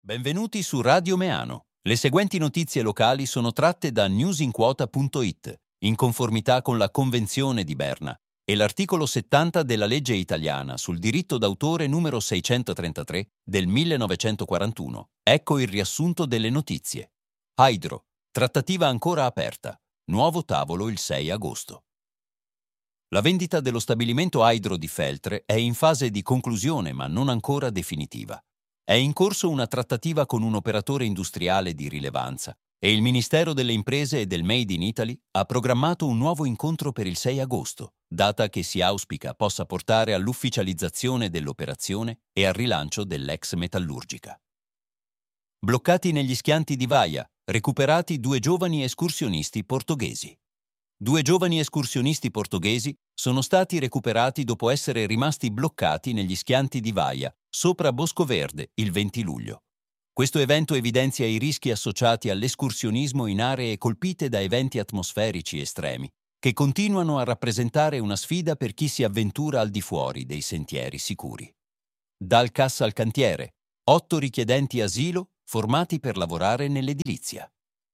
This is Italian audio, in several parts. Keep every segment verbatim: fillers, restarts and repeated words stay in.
Benvenuti su Radio Meano. Le seguenti notizie locali sono tratte da newsinquota punto it, in conformità con la Convenzione di Berna e l'articolo settanta della legge italiana sul diritto d'autore numero seicentotrentatré del millenovecentoquarantuno. Ecco il riassunto delle notizie. Hydro. Trattativa ancora aperta. Nuovo tavolo il sei agosto. La vendita dello stabilimento Hydro di Feltre è in fase di conclusione ma non ancora definitiva. È in corso una trattativa con un operatore industriale di rilevanza e il Ministero delle Imprese e del Made in Italy ha programmato un nuovo incontro per il sei agosto, data che si auspica possa portare all'ufficializzazione dell'operazione e al rilancio dell'ex metallurgica. Bloccati negli schianti di Vaia, recuperati due giovani escursionisti portoghesi. Due giovani escursionisti portoghesi sono stati recuperati dopo essere rimasti bloccati negli schianti di Vaia, sopra Bosco Verde, il venti luglio. Questo evento evidenzia i rischi associati all'escursionismo in aree colpite da eventi atmosferici estremi, che continuano a rappresentare una sfida per chi si avventura al di fuori dei sentieri sicuri. Dal Cassa al cantiere, otto richiedenti asilo formati per lavorare nell'edilizia.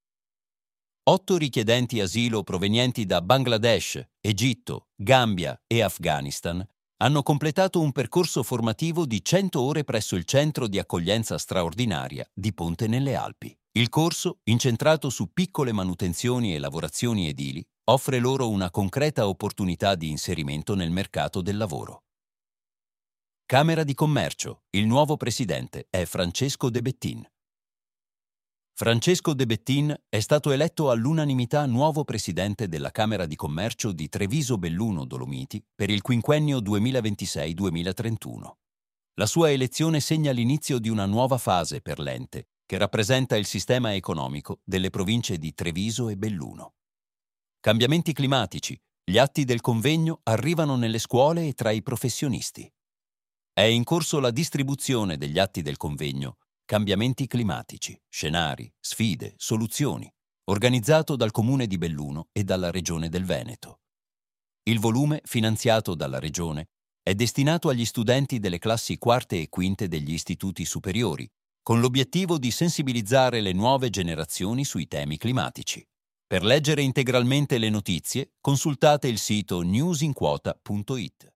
Otto richiedenti asilo provenienti da Bangladesh, Egitto, Gambia e Afghanistan hanno completato un percorso formativo di cento ore presso il Centro di Accoglienza Straordinaria di Ponte nelle Alpi. Il corso, incentrato su piccole manutenzioni e lavorazioni edili, offre loro una concreta opportunità di inserimento nel mercato del lavoro. Camera di Commercio. Il nuovo presidente è Francesco De Bettin. Francesco De Bettin è stato eletto all'unanimità nuovo presidente della Camera di Commercio di Treviso Belluno Dolomiti per il quinquennio duemilaventisei duemilatrentuno. La sua elezione segna l'inizio di una nuova fase per l'ente, che rappresenta il sistema economico delle province di Treviso e Belluno. Cambiamenti climatici. Gli atti del convegno arrivano nelle scuole e tra i professionisti. È in corso la distribuzione degli atti del convegno Cambiamenti climatici, scenari, sfide, soluzioni, organizzato dal Comune di Belluno e dalla Regione del Veneto. Il volume, finanziato dalla Regione, è destinato agli studenti delle classi quarte e quinte degli istituti superiori, con l'obiettivo di sensibilizzare le nuove generazioni sui temi climatici. Per leggere integralmente le notizie, consultate il sito newsinquota punto it.